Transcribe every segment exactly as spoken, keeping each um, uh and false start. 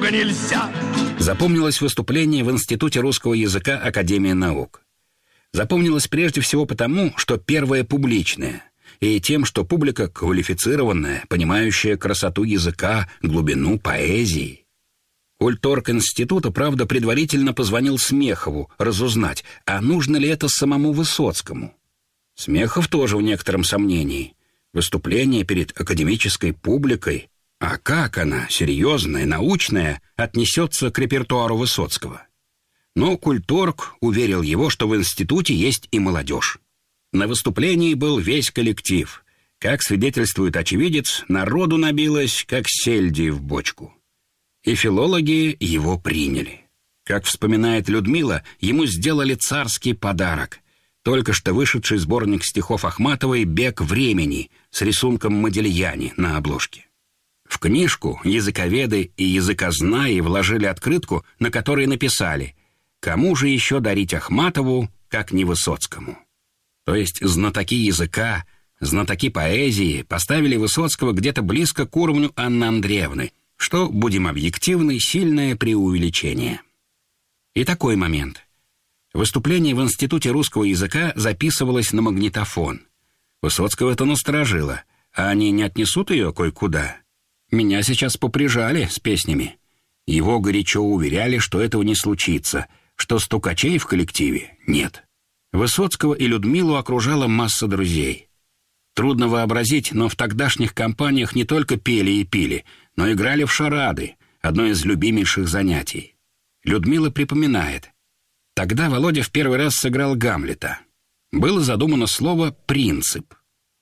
много нельзя. Запомнилось выступление в Институте русского языка Академии наук. Запомнилось прежде всего потому, что первое публичное, и тем, что публика квалифицированная, понимающая красоту языка, глубину поэзии. Культорг института, правда, предварительно позвонил Смехову разузнать, а нужно ли это самому Высоцкому. Смехов тоже в некотором сомнении. Выступление перед академической публикой, а как она, серьезная, научная, отнесется к репертуару Высоцкого? Но культорг уверил его, что в институте есть и молодежь. На выступлении был весь коллектив. Как свидетельствует очевидец, народу набилось, как сельди в бочку. И филологи его приняли. Как вспоминает Людмила, ему сделали царский подарок. Только что вышедший сборник стихов Ахматовой «Бег времени» с рисунком Модильяни на обложке. В книжку языковеды и языкознаи вложили открытку, на которой написали: «Кому же еще дарить Ахматову, как не Высоцкому?» То есть знатоки языка, знатоки поэзии поставили Высоцкого где-то близко к уровню Анны Андреевны, что, будем объективны, сильное преувеличение. И такой момент. Выступление в Институте русского языка записывалось на магнитофон. Высоцкого это насторожило. А они не отнесут ее кое-куда? Меня сейчас поприжали с песнями. Его горячо уверяли, что этого не случится, что стукачей в коллективе нет. Высоцкого и Людмилу окружала масса друзей. Трудно вообразить, но в тогдашних компаниях не только пели и пили, но играли в шарады, одно из любимейших занятий. Людмила припоминает. Тогда Володя в первый раз сыграл Гамлета. Было задумано слово «принцип».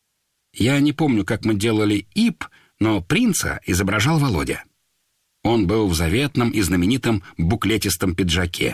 Я не помню, как мы делали «ип», но принца изображал Володя. Он был в заветном и знаменитом буклетистом пиджаке.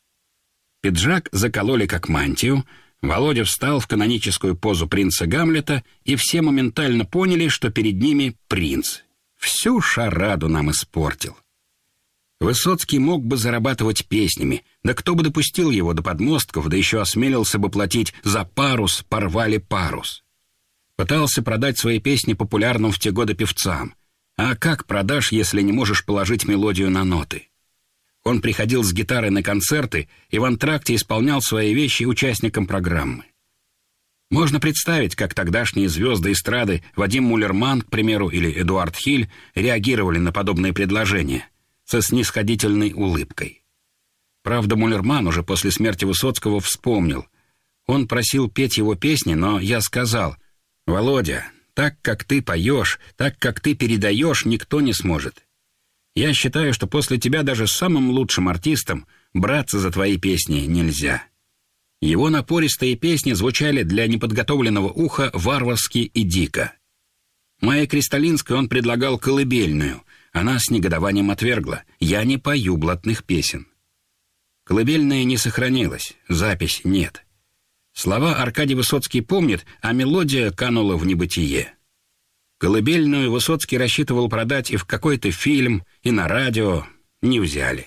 Пиджак закололи как мантию, Володя встал в каноническую позу принца Гамлета, и все моментально поняли, что перед ними принц. Всю шараду нам испортил. Высоцкий мог бы зарабатывать песнями, да кто бы допустил его до подмостков, да еще осмелился бы платить за парус, порвали парус. Пытался продать свои песни популярным в те годы певцам. А как продашь, если не можешь положить мелодию на ноты? Он приходил с гитарой на концерты и в антракте исполнял свои вещи участникам программы. Можно представить, как тогдашние звезды эстрады Вадим Муллерман, к примеру, или Эдуард Хиль реагировали на подобные предложения со снисходительной улыбкой. Правда, Муллерман уже после смерти Высоцкого вспомнил. Он просил петь его песни, но я сказал: «Володя, так, как ты поешь, так, как ты передаешь, никто не сможет. Я считаю, что после тебя даже самым лучшим артистам браться за твои песни нельзя». Его напористые песни звучали для неподготовленного уха варварски и дико. Майе Кристалинской он предлагал колыбельную. Она с негодованием отвергла: «Я не пою блатных песен». Колыбельная не сохранилась, запись нет. Слова Аркадий Высоцкий помнит, а мелодия канула в небытие. Колыбельную Высоцкий рассчитывал продать и в какой-то фильм, и на радио. Не взяли.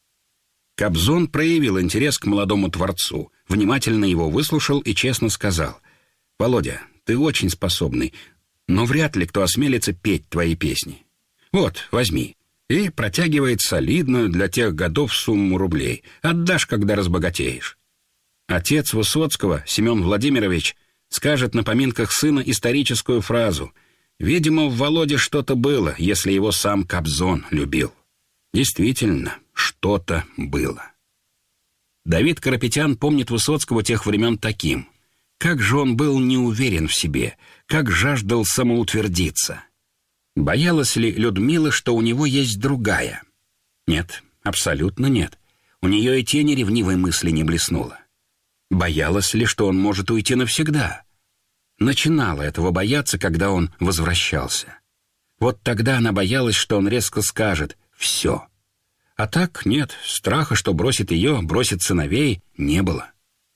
Кобзон проявил интерес к молодому творцу, внимательно его выслушал и честно сказал: «Володя, ты очень способный, но вряд ли кто осмелится петь твои песни. Вот, возьми». И протягивает солидную для тех годов сумму рублей. Отдашь, когда разбогатеешь. Отец Высоцкого, Семен Владимирович, скажет на поминках сына историческую фразу: «Видимо, в Володе что-то было, если его сам Кобзон любил». Действительно, что-то было. Давид Карапетян помнит Высоцкого тех времен таким: как же он был неуверен в себе, как жаждал самоутвердиться. Боялась ли Людмила, что у него есть другая? Нет, абсолютно нет. У нее и тени ревнивой мысли не блеснуло. Боялась ли, что он может уйти навсегда? Начинала этого бояться, когда он возвращался. Вот тогда она боялась, что он резко скажет «все». А так нет, страха, что бросит ее, бросит сыновей, не было.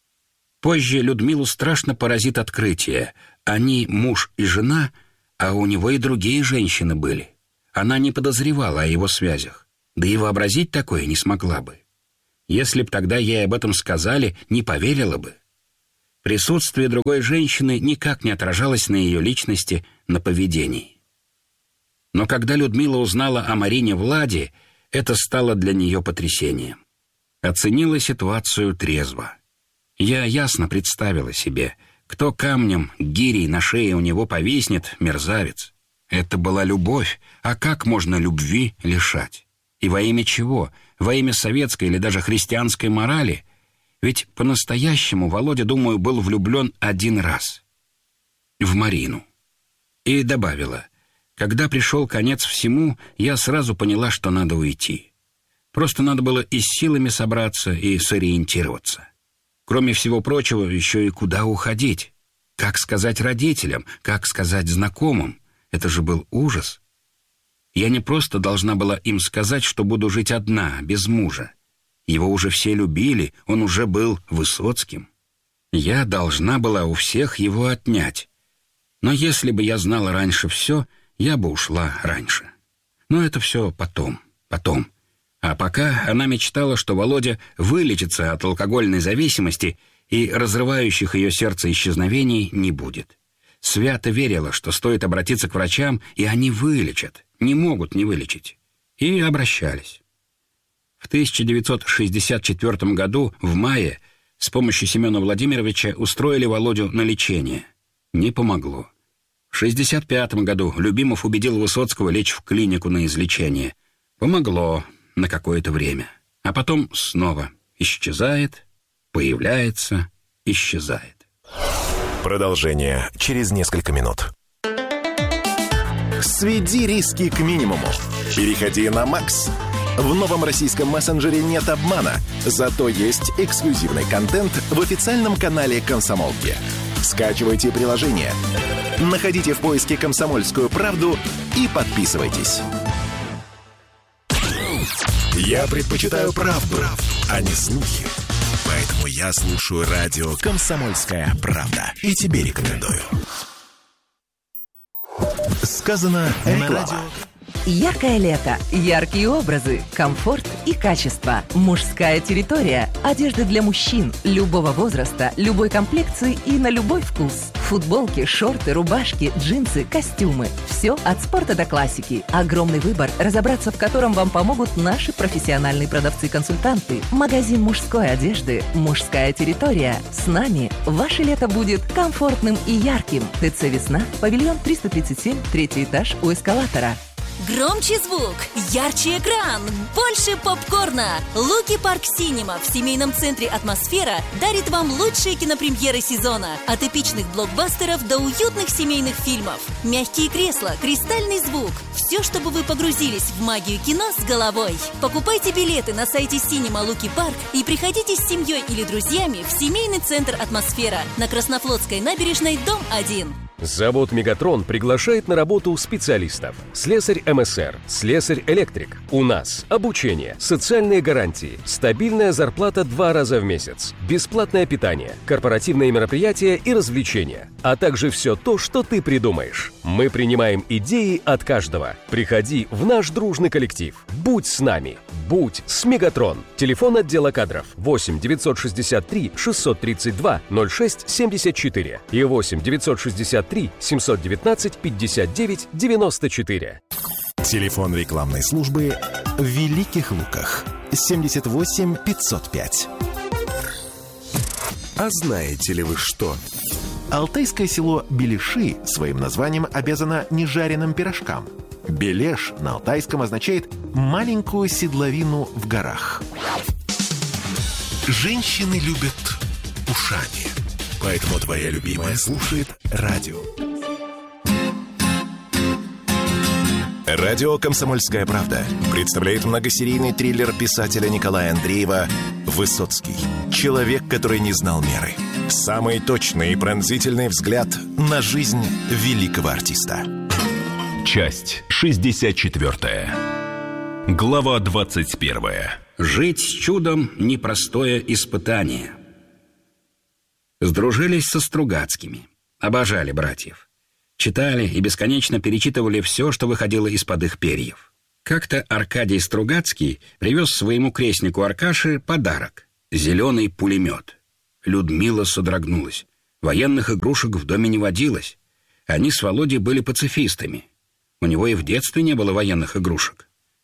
Позже Людмилу страшно поразит открытие. Они муж и жена, а у него и другие женщины были. Она не подозревала о его связях, да и вообразить такое не смогла бы. Если б тогда ей об этом сказали, не поверила бы. Присутствие другой женщины никак не отражалось на ее личности, на поведении. Но когда Людмила узнала о Марине Владе, это стало для нее потрясением. Оценила ситуацию трезво. Я ясно представила себе, кто камнем, гирей на шее у него повиснет, мерзавец. Это была любовь, а как можно любви лишать? И во имя чего? Во имя советской или даже христианской морали? Ведь по-настоящему Володя, думаю, был влюблен один раз. В Марину. И добавила: когда пришел конец всему, я сразу поняла, что надо уйти. Просто надо было и с силами собраться, и сориентироваться. Кроме всего прочего, еще и куда уходить. Как сказать родителям, как сказать знакомым? Это же был ужас. Я не просто должна была им сказать, что буду жить одна, без мужа. Его уже все любили, он уже был Высоцким. Я должна была у всех его отнять. Но если бы я знала раньше все, я бы ушла раньше. Но это все потом, потом. А пока она мечтала, что Володя вылечится от алкогольной зависимости и разрывающих ее сердце исчезновений не будет. Свято верила, что стоит обратиться к врачам, и они вылечат, не могут не вылечить. И обращались. В тысяча девятьсот шестьдесят четвёртом году, в мае, с помощью Семена Владимировича устроили Володю на лечение. Не помогло. В шестьдесят пятом году Любимов убедил Высоцкого лечь в клинику на излечение. Помогло на какое-то время. А потом снова исчезает, появляется, исчезает. Продолжение через несколько минут. Сведи риски к минимуму. Переходи на Макс. В новом российском мессенджере нет обмана, зато есть эксклюзивный контент в официальном канале «Комсомолки». Скачивайте приложение, находите в поиске «Комсомольскую правду» и подписывайтесь. Я предпочитаю правду, правду, а не слухи. Поэтому я слушаю радио «Комсомольская правда». И тебе рекомендую. Сказано на радио. Яркое лето, яркие образы, комфорт и качество. Мужская территория. Одежда для мужчин любого возраста, любой комплекции и на любой вкус. Футболки, шорты, рубашки, джинсы, костюмы. Все от спорта до классики. Огромный выбор, разобраться в котором вам помогут наши профессиональные продавцы-консультанты. Магазин мужской одежды «Мужская территория». С нами ваше лето будет комфортным и ярким. ТЦ «Весна», павильон триста тридцать семь, третий этаж у эскалатора. Громче звук, ярче экран, больше попкорна. Луки Парк Синема в семейном центре «Атмосфера» дарит вам лучшие кинопремьеры сезона. От эпичных блокбастеров до уютных семейных фильмов. Мягкие кресла, кристальный звук. Все, чтобы вы погрузились в магию кино с головой. Покупайте билеты на сайте Синема Луки Парк и приходите с семьей или друзьями в семейный центр «Атмосфера» на Краснофлотской набережной, дом один. Завод «Мегатрон» приглашает на работу специалистов. Слесарь эм эс эр, слесарь-электрик. У нас обучение, социальные гарантии, стабильная зарплата два раза в месяц, бесплатное питание, корпоративные мероприятия и развлечения, а также все то, что ты придумаешь. Мы принимаем идеи от каждого. Приходи в наш дружный коллектив. Будь с нами. Будь с «Мегатрон». Телефон отдела кадров восемь девятьсот шестьдесят три шестьсот тридцать два ноль шесть семьдесят четыре и восемь девятьсот шестьдесят три семьсот девятнадцать пятьдесят девять девяносто четыре. Телефон рекламной службы в Великих Луках семьдесят восемь пятьсот пять. А знаете ли вы что? Алтайское село Белеши своим названием обязано нежаренным пирожкам. Белеш на алтайском означает «маленькую седловину в горах». Женщины любят ушами, поэтому твоя любимая слушает радио. Радио «Комсомольская правда» представляет многосерийный триллер писателя Николая Андреева «Высоцкий. Человек, который не знал меры». Самый точный и пронзительный взгляд на жизнь великого артиста. Часть шестьдесят четвёртая. Глава двадцать первая. Жить с чудом — непростое испытание. Сдружились со Стругацкими. Обожали братьев. Читали и бесконечно перечитывали все, что выходило из-под их перьев. Как-то Аркадий Стругацкий привез своему крестнику Аркаше подарок — зеленый пулемет. Людмила содрогнулась. Военных игрушек в доме не водилось. Они с Володей были пацифистами. У него и в детстве не было военных игрушек.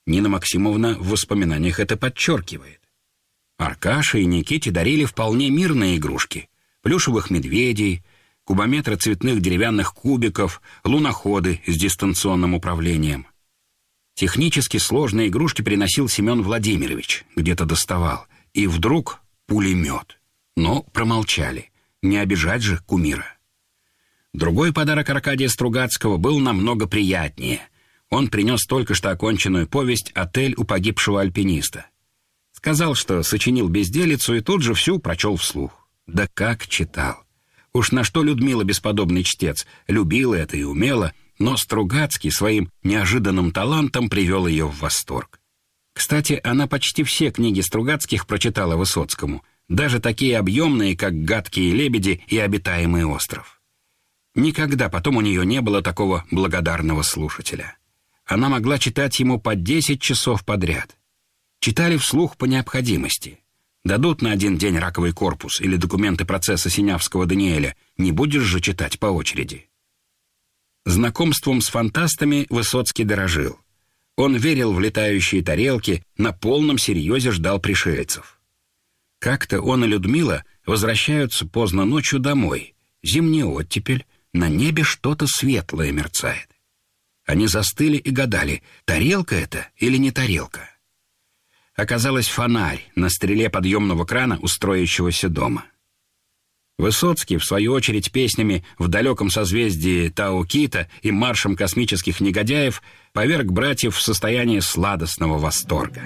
Нина Максимовна в воспоминаниях это подчеркивает. Аркаше и Никите дарили вполне мирные игрушки. Плюшевых медведей, кубометры цветных деревянных кубиков, луноходы с дистанционным управлением. Технически сложные игрушки приносил Семен Владимирович, где-то доставал. И вдруг пулемет. Но промолчали. Не обижать же кумира. Другой подарок Аркадия Стругацкого был намного приятнее. Он принес только что оконченную повесть «Отель у погибшего альпиниста». Сказал, что сочинил безделицу, и тут же всю прочел вслух. Да как читал! Уж на что Людмила бесподобный чтец, любила это и умела, но Стругацкий своим неожиданным талантом привел ее в восторг. Кстати, она почти все книги Стругацких прочитала Высоцкому, даже такие объемные, как «Гадкие лебеди» и «Обитаемый остров». Никогда потом у нее не было такого благодарного слушателя. Она могла читать ему по десять часов подряд. Читали вслух по необходимости. Дадут на один день раковый корпус или документы процесса Синявского Даниэля, не будешь же читать по очереди. Знакомством с фантастами Высоцкий дорожил. Он верил в летающие тарелки, на полном серьезе ждал пришельцев. Как-то он и Людмила возвращаются поздно ночью домой. Зимняя оттепель, на небе что-то светлое мерцает. Они застыли и гадали, тарелка это или не тарелка. Оказалось, фонарь на стреле подъемного крана у строящегося дома. Высоцкий, в свою очередь, песнями «В далеком созвездии Тау-Кита» и «Маршем космических негодяев» поверг братьев в состояние сладостного восторга.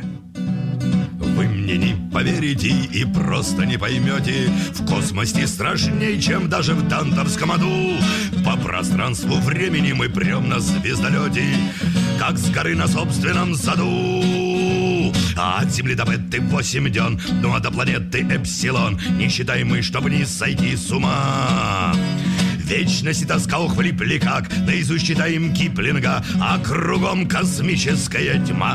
Вы мне не поверите и просто не поймете, в космосе страшнее, чем даже в дантовском аду. По пространству времени мы прем на звездолете, как с горы на собственном саду. А от Земли до Бетты восемь дён, ну а до планеты Эпсилон не считаем мы, чтобы не сойти с ума. Вечность и тоска ухвлипли как, наизусть читаем Киплинга, а кругом космическая тьма.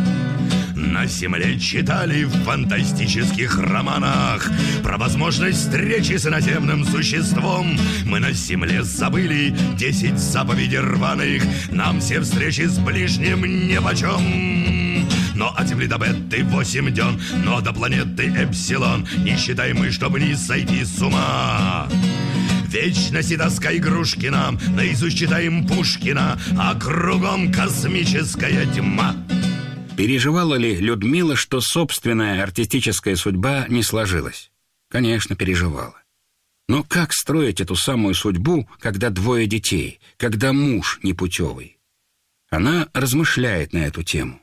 На Земле читали в фантастических романах про возможность встречи с иноземным существом. Мы на Земле забыли десять заповедей рваных, нам все встречи с ближним нипочем. Но от Земли до Бетты восемь дён, но до планеты Эпсилон не считаем мы, чтобы не сойти с ума. Вечность и тоска игрушки нам, наизусть читаем Пушкина, а кругом космическая тьма. Переживала ли Людмила, что собственная артистическая судьба не сложилась? Конечно, переживала. Но как строить эту самую судьбу, когда двое детей, когда муж непутевый? Она размышляет на эту тему.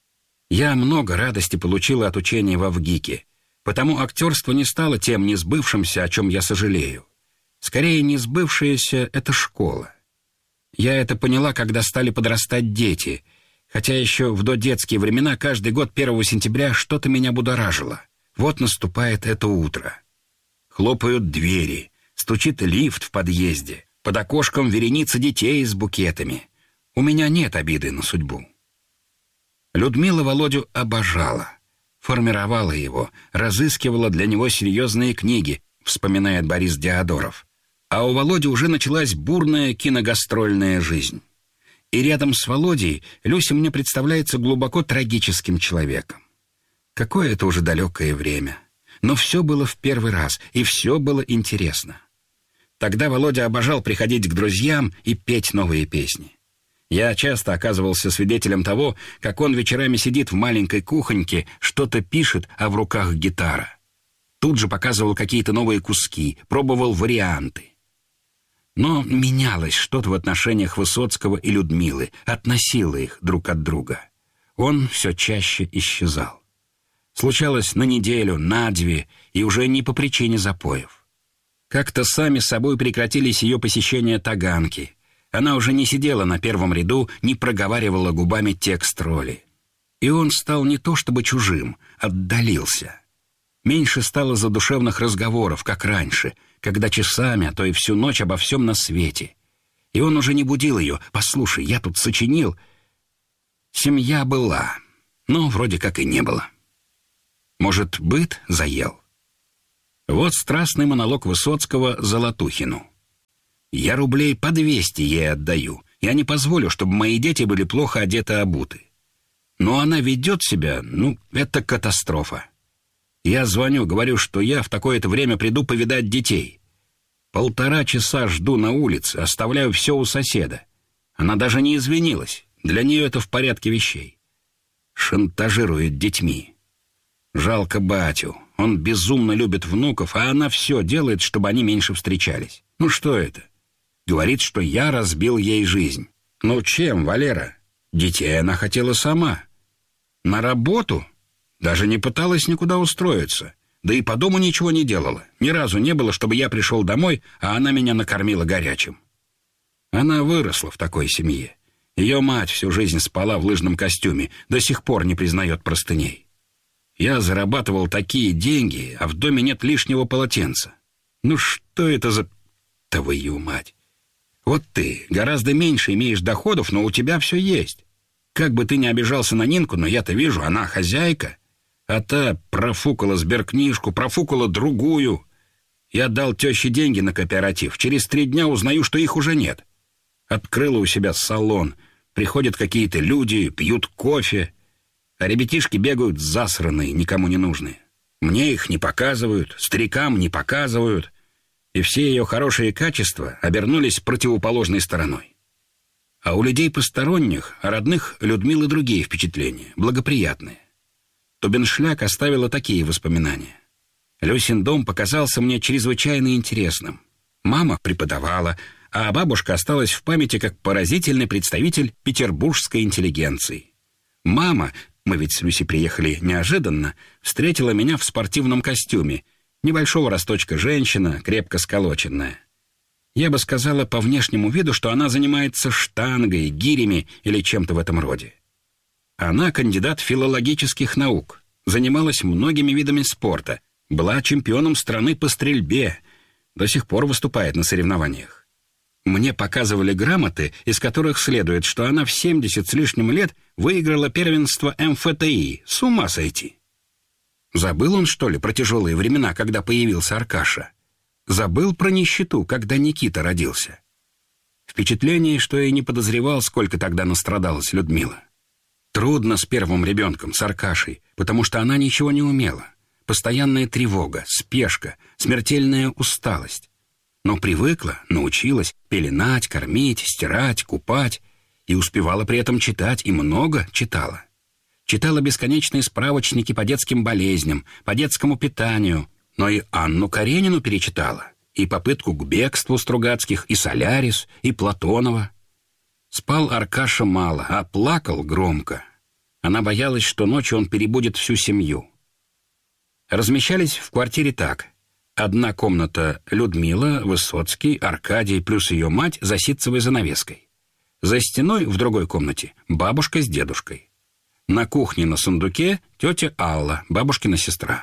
Я много радости получила от учения во ВГИКе, потому актерство не стало тем несбывшимся, о чем я сожалею. Скорее, несбывшееся — это школа. Я это поняла, когда стали подрастать дети, хотя еще в додетские времена каждый год первого сентября что-то меня будоражило. Вот наступает это утро. Хлопают двери, стучит лифт в подъезде, под окошком вереница детей с букетами. У меня нет обиды на судьбу. Людмила Володю обожала, формировала его, разыскивала для него серьезные книги, вспоминает Борис Диодоров. А у Володи уже началась бурная киногастрольная жизнь. И рядом с Володей Люся мне представляется глубоко трагическим человеком. Какое это уже далекое время. Но все было в первый раз, и все было интересно. Тогда Володя обожал приходить к друзьям и петь новые песни. Я часто оказывался свидетелем того, как он вечерами сидит в маленькой кухоньке, что-то пишет, а в руках гитара. Тут же показывал какие-то новые куски, пробовал варианты. Но менялось что-то в отношениях Высоцкого и Людмилы, относило их друг от друга. Он все чаще исчезал. Случалось на неделю, на две, и уже не по причине запоев. Как-то сами собой прекратились ее посещения Таганки. Она уже не сидела на первом ряду, не проговаривала губами текст роли. И он стал не то чтобы чужим, отдалился. Меньше стало задушевных разговоров, как раньше, когда часами, а то и всю ночь обо всем на свете. И он уже не будил ее: «Послушай, я тут сочинил». Семья была, но вроде как и не было. Может, быт заел? Вот страстный монолог Высоцкого Золотухину. «Я рублей по двести ей отдаю. Я не позволю, чтобы мои дети были плохо одеты, обуты. Но она ведет себя, ну, это катастрофа. Я звоню, говорю, что я в такое-то время приду повидать детей. Полтора часа жду на улице, оставляю все у соседа. Она даже не извинилась. Для нее это в порядке вещей. Шантажирует детьми. Жалко батю. Он безумно любит внуков, а она все делает, чтобы они меньше встречались. Ну что это? Говорит, что я разбил ей жизнь. Ну чем, Валера? Детей она хотела сама. На работу? Даже не пыталась никуда устроиться. Да и по дому ничего не делала. Ни разу не было, чтобы я пришел домой, а она меня накормила горячим. Она выросла в такой семье. Ее мать всю жизнь спала в лыжном костюме, до сих пор не признает простыней. Я зарабатывал такие деньги, а в доме нет лишнего полотенца. Ну что это за... Твою мать! Вот ты гораздо меньше имеешь доходов, но у тебя все есть. Как бы ты ни обижался на Нинку, но я-то вижу, она хозяйка. А та профукала сберкнижку, профукала другую. Я дал теще деньги на кооператив. Через три дня узнаю, что их уже нет. Открыла у себя салон. Приходят какие-то люди, пьют кофе. А ребятишки бегают засранные, никому не нужные. Мне их не показывают, старикам не показывают. И все ее хорошие качества обернулись противоположной стороной. А у людей посторонних, о родных Людмилы другие впечатления, благоприятные. Тобеншляк оставила такие воспоминания. Люсин дом показался мне чрезвычайно интересным. Мама преподавала, а бабушка осталась в памяти как поразительный представитель петербургской интеллигенции. Мама, мы ведь с Люси приехали неожиданно, встретила меня в спортивном костюме. Небольшого росточка женщина, крепко сколоченная. Я бы сказала по внешнему виду, что она занимается штангой, гирями или чем-то в этом роде. Она кандидат филологических наук, занималась многими видами спорта, была чемпионом страны по стрельбе, до сих пор выступает на соревнованиях. Мне показывали грамоты, из которых следует, что она в семьдесят с лишним лет выиграла первенство эм эф тэ и. С ума сойти. Забыл он, что ли, про тяжелые времена, когда появился Аркаша? Забыл про нищету, когда Никита родился? Впечатление, что я не подозревал, сколько тогда настрадалась Людмила. Трудно с первым ребенком, с Аркашей, потому что она ничего не умела. Постоянная тревога, спешка, смертельная усталость. Но привыкла, научилась пеленать, кормить, стирать, купать и успевала при этом читать, и много читала. Читала бесконечные справочники по детским болезням, по детскому питанию, но и Анну Каренину перечитала, и попытку к бегству Стругацких, и Солярис, и Платонова. Спал Аркаша мало, а плакал громко. Она боялась, что ночью он перебудет всю семью. Размещались в квартире так. Одна комната Людмила, Высоцкий, Аркадий плюс ее мать за ситцевой занавеской. За стеной в другой комнате бабушка с дедушкой. На кухне на сундуке тетя Алла, бабушкина сестра.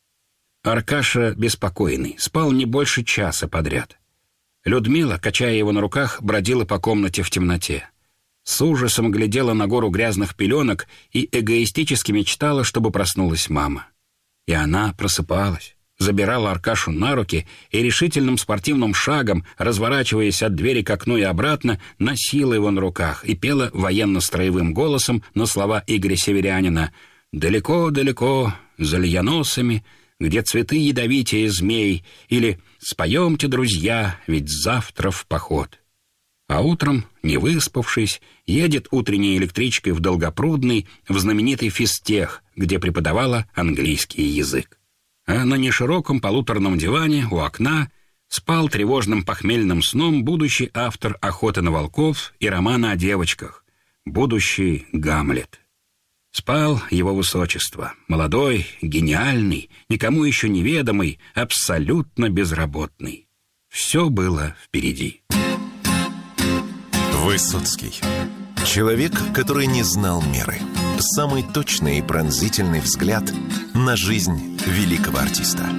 Аркаша беспокойный, спал не больше часа подряд. Людмила, качая его на руках, бродила по комнате в темноте. С ужасом глядела на гору грязных пеленок и эгоистически мечтала, чтобы проснулась мама. И она просыпалась, забирала Аркашу на руки и решительным спортивным шагом, разворачиваясь от двери к окну и обратно, носила его на руках и пела военно-строевым голосом на слова Игоря Северянина: «Далеко-далеко, за льяносами, где цветы ядовитее змей», или «Споемте, друзья, ведь завтра в поход». А утром, не выспавшись, едет утренней электричкой в Долгопрудный, в знаменитый физтех, где преподавала английский язык. А на нешироком полуторном диване у окна спал тревожным похмельным сном будущий автор «Охоты на волков» и романа о девочках, будущий Гамлет. Спал его высочество, молодой, гениальный, никому еще неведомый, абсолютно безработный. Все было впереди. Высоцкий. Человек, который не знал меры. Самый точный и пронзительный взгляд на жизнь великого артиста.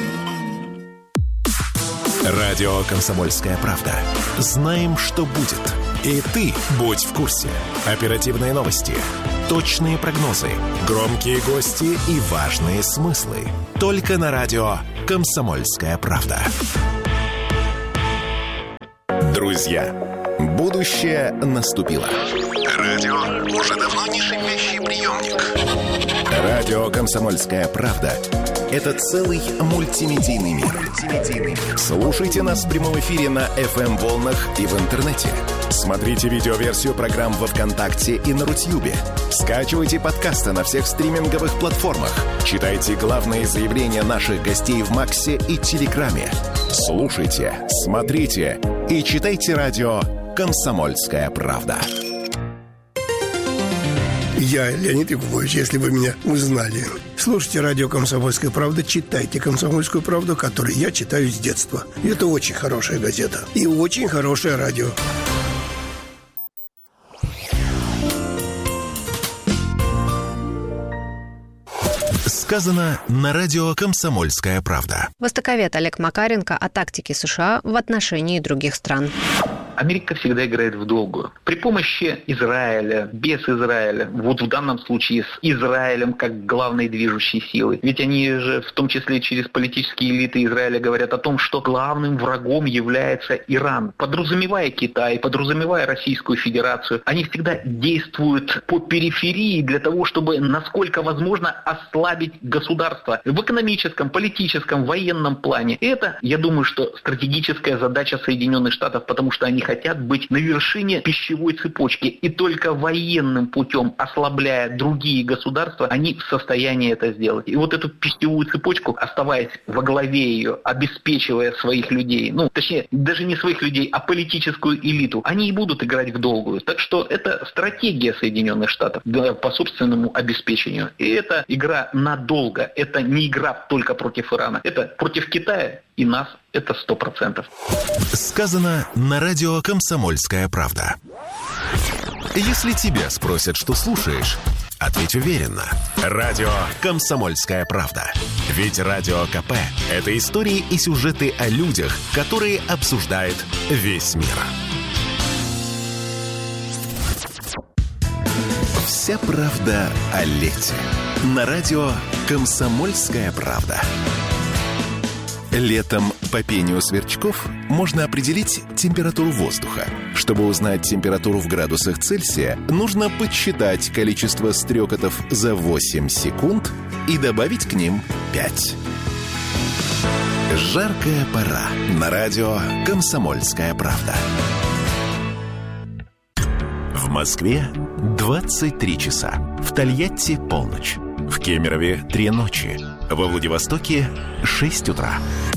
Радио «Комсомольская правда». Знаем, что будет. И ты будь в курсе. Оперативные новости, точные прогнозы, громкие гости и важные смыслы. Только на радио «Комсомольская правда». Друзья, Будущее наступило. Радио уже давно не шипящий приемник. Радио «Комсомольская правда» — это целый мультимедийный мир. Слушайте нас в прямом эфире на эф эм-волнах и в интернете. Смотрите видеоверсию программ во ВКонтакте и на Рутьюбе. Скачивайте подкасты на всех стриминговых платформах. Читайте главные заявления наших гостей в Максе и Телеграме. Слушайте, смотрите и читайте радио «Комсомольская правда». Я Леонид Якубович, если вы меня узнали. Слушайте радио «Комсомольская правда», читайте «Комсомольскую правду», которую я читаю с детства. Это очень хорошая газета и очень хорошее радио. Сказано на радио «Комсомольская правда». Востоковед Олег Макаренко о тактике США в отношении других стран. Америка всегда играет в долгую. При помощи Израиля, без Израиля, вот в данном случае с Израилем как главной движущей силой. Ведь они же, в том числе через политические элиты Израиля, говорят о том, что главным врагом является Иран. Подразумевая Китай, подразумевая Российскую Федерацию, они всегда действуют по периферии для того, чтобы, насколько возможно, ослабить государство в экономическом, политическом, военном плане. И это, я думаю, что стратегическая задача Соединенных Штатов, потому что они хотят быть на вершине пищевой цепочки. И только военным путем, ослабляя другие государства, они в состоянии это сделать. И вот эту пищевую цепочку, оставаясь во главе ее, обеспечивая своих людей, ну, точнее, даже не своих людей, а политическую элиту, они и будут играть в долгую. Так что это стратегия Соединенных Штатов по собственному обеспечению. И это игра надолго. Это не игра только против Ирана. Это против Китая и нас. Это сто процентов. Сказано на радио «Комсомольская правда». Если тебя спросят, что слушаешь, ответь уверенно. Радио «Комсомольская правда». Ведь Радио КП – это истории и сюжеты о людях, которые обсуждает весь мир. Вся правда о лете. На радио «Комсомольская правда». Летом по пению сверчков можно определить температуру воздуха. Чтобы узнать температуру в градусах Цельсия, нужно подсчитать количество стрекотов за восемь секунд и добавить к ним пять. Жаркая пора. На радио «Комсомольская правда». В Москве двадцать три часа. В Тольятти полночь. В Кемерове три ночи. Во Владивостоке шесть утра.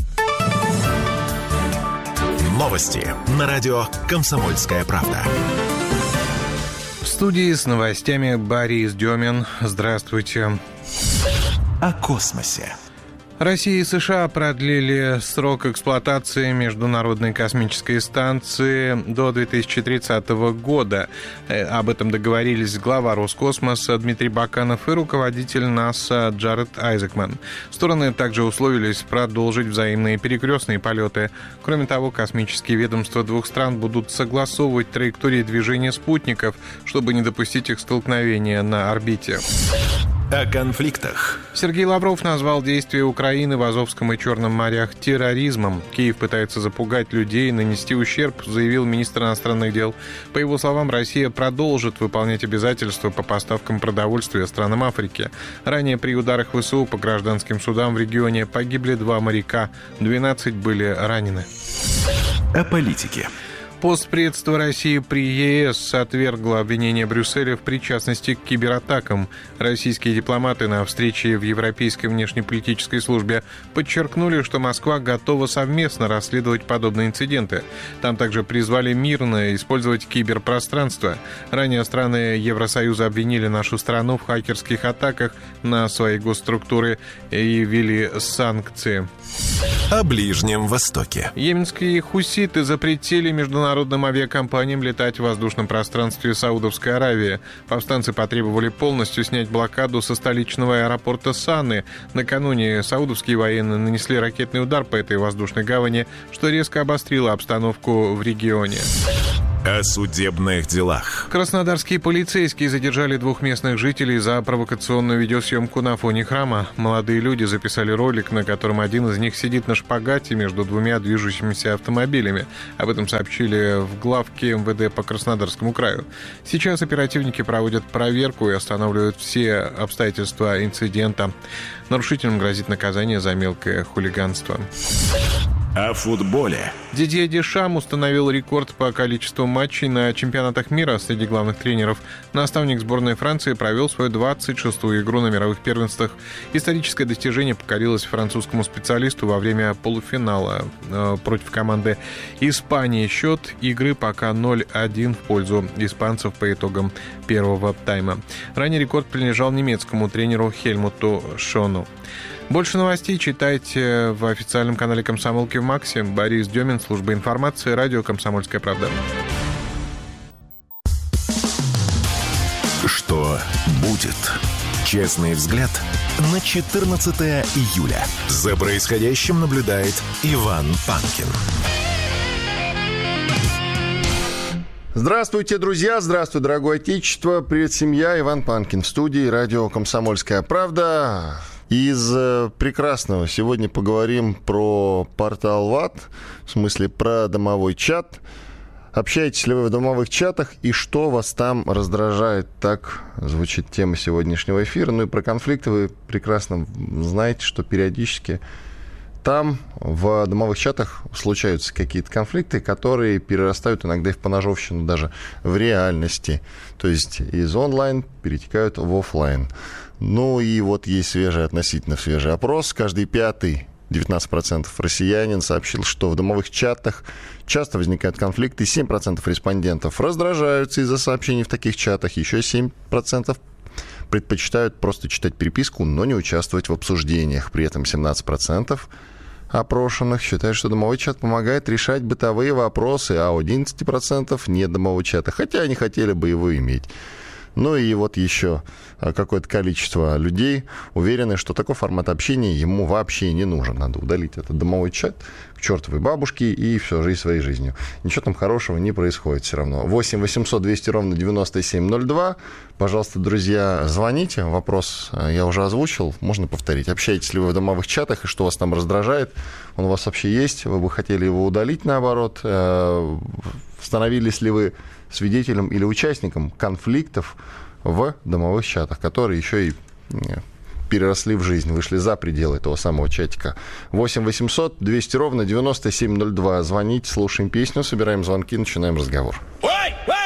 Новости на радио «Комсомольская правда». В студии с новостями Борис Демин. Здравствуйте. О космосе. Россия и США продлили срок эксплуатации Международной космической станции до две тысячи тридцатого года. Об этом договорились глава Роскосмоса Дмитрий Баканов и руководитель НАСА Джаред Айзекман. Стороны также условились продолжить взаимные перекрестные полеты. Кроме того, космические ведомства двух стран будут согласовывать траектории движения спутников, чтобы не допустить их столкновения на орбите. О конфликтах. Сергей Лавров назвал действия Украины в Азовском и Черном морях терроризмом. Киев пытается запугать людей и нанести ущерб, заявил министр иностранных дел. По его словам, Россия продолжит выполнять обязательства по поставкам продовольствия странам Африки. Ранее при ударах ВСУ по гражданским судам в регионе погибли два моряка, двенадцать были ранены. О политике. Постпредство России при ЕС отвергло обвинение Брюсселя в причастности к кибератакам. Российские дипломаты на встрече в Европейской внешнеполитической службе подчеркнули, что Москва готова совместно расследовать подобные инциденты. Там также призвали мирно использовать киберпространство. Ранее страны Евросоюза обвинили нашу страну в хакерских атаках на свои госструктуры и ввели санкции. О Ближнем Востоке. Йеменские хуситы запретили международным авиакомпаниям летать в воздушном пространстве Саудовской Аравии. Повстанцы потребовали полностью снять блокаду со столичного аэропорта Саны. Накануне саудовские военные нанесли ракетный удар по этой воздушной гавани, что резко обострило обстановку в регионе. О судебных делах. Краснодарские полицейские задержали двух местных жителей за провокационную видеосъемку на фоне храма. Молодые люди записали ролик, на котором один из них сидит на шпагате между двумя движущимися автомобилями. Об этом сообщили в главке эм вэ дэ по Краснодарскому краю. Сейчас оперативники проводят проверку и останавливают все обстоятельства инцидента. Нарушителям грозит наказание за мелкое хулиганство. О футболе. Дидье Дешам установил рекорд по количеству матчей на чемпионатах мира среди главных тренеров. Наставник сборной Франции провел свою двадцать шестую игру на мировых первенствах. Историческое достижение покорилось французскому специалисту во время полуфинала э, против команды Испании. Счет игры пока ноль один в пользу испанцев по итогам первого тайма. Ранее рекорд принадлежал немецкому тренеру Хельмуту Шону. Больше новостей читайте в официальном канале «Комсомолки» в Максе. Борис Демин, служба информации, радио «Комсомольская правда». Что будет? Честный взгляд на четырнадцатое июля. За происходящим наблюдает Иван Панкин. Здравствуйте, друзья! Здравствуй, дорогое отечество! Привет, семья! Иван Панкин в студии, радио «Комсомольская правда». Из прекрасного сегодня поговорим про портал ВАТ, в смысле про домовой чат. Общаетесь ли вы в домовых чатах и что вас там раздражает? Так звучит тема сегодняшнего эфира. Ну и про конфликты вы прекрасно знаете, что периодически там в домовых чатах случаются какие-то конфликты, которые перерастают иногда и в поножовщину даже в реальности. То есть из онлайн перетекают в офлайн. Ну и вот есть свежий, относительно свежий опрос. Каждый пятый, девятнадцать процентов россиянин, сообщил, что в домовых чатах часто возникают конфликты. семь процентов респондентов раздражаются из-за сообщений в таких чатах. Еще семь процентов предпочитают просто читать переписку, но не участвовать в обсуждениях. При этом семнадцать процентов опрошенных считают, что домовой чат помогает решать бытовые вопросы, а у одиннадцать процентов нет домового чата, хотя они хотели бы его иметь. Ну и вот еще какое-то количество людей уверены, что такой формат общения ему вообще не нужен. Надо удалить этот домовой чат к чертовой бабушке и все, жить своей жизнью. Ничего там хорошего не происходит все равно. восемь восемьсот двести ровно девяносто семь ноль два. Пожалуйста, друзья, звоните. Вопрос я уже озвучил, можно повторить. Общаетесь ли вы в домовых чатах и что вас там раздражает? Он у вас вообще есть? Вы бы хотели его удалить, наоборот? Становились ли вы свидетелем или участником конфликтов в домовых чатах, которые еще и переросли в жизнь, вышли за пределы этого самого чатика? восемь восемьсот двести ровно девяносто семь ноль два. Звоните, слушаем песню, собираем звонки, начинаем разговор.